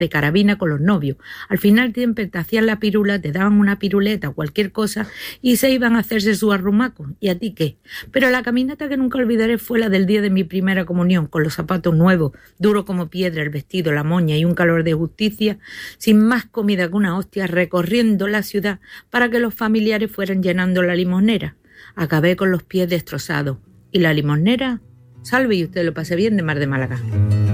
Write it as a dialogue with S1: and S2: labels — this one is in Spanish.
S1: de carabina con los novios. Al final siempre te hacían la pirula, te daban una piruleta o cualquier cosa y se iban a hacerse su arrumaco. ¿Y a ti qué? Pero la caminata que nunca olvidaré fue la del día de mi primera comunión, con los zapatos nuevos, duro como piedra, el vestido, la moña y un calor de justicia, sin más comida que una hostia, recorriendo la ciudad para que los familiares fueran llenando la limonera. Acabé con los pies destrozados. ¿Y la limonera? Salve y usted lo pase bien de Mar de Málaga.